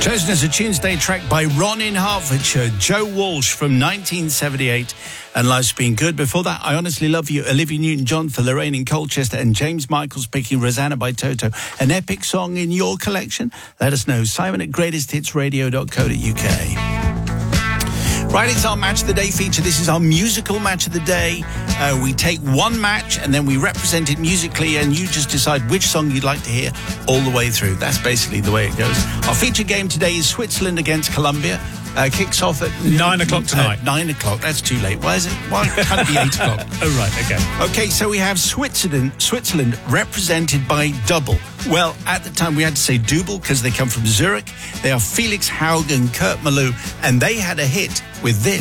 Chosen as a Tuesday track by Ron in Hertfordshire, Joe Walsh from 1978, and Life's Been Good. Before that, I Honestly Love You, Olivia Newton-John for Lorraine in Colchester, and James Michaels picking Rosanna by Toto. An epic song in your collection? Let us know. Simon at greatesthitsradio.co.uk. Right, it's our Match of the Day feature. This is our musical Match of the Day. We take one match and then we represent it musically, and you just decide which song you'd like to hear all the way through. That's basically the way it goes. Our feature game today is Switzerland against Colombia. Kicks off at 9 o'clock tonight. 9 o'clock. That's too late. Why can't it be 8 o'clock? Oh, right, okay. Okay, so we have Switzerland represented by double. Well, at the time we had to say double because they come from Zurich. They are Felix Haug and Kurt Malou, and they had a hit with this.